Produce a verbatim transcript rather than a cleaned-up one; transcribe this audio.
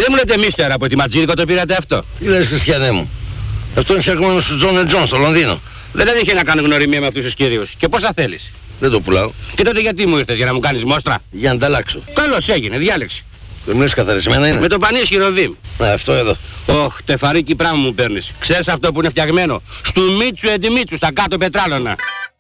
δεν μου λέτε μίστερα από τη Ματζήρικο το πήρατε αυτό. Τι λες, Χριστιανέ μου? Αυτό είναι φτιαγμένο στο Τζον εντ Τζον στο Λονδίνο. Δεν είχε να κάνω γνωριμία με αυτούς τους κυρίους. Και πόσα θέλεις? Δεν το πουλάω. Και τότε γιατί μου ήρθες, για να μου κάνεις μόστρα? Για να ανταλλάξω. Καλώς έγινε, διάλεξη. Δεν μου λες καθαρισμένα είναι? Με το πανίσχυρο Βιμ. Α, αυτό εδώ. Ωχ, τεφαρίκι πράγμα μου παίρνεις. Ξέρεις αυτό που είναι φτιαγμένο? Στου Μίτσου Εντιμίτσου στα κάτω πετράλωνα.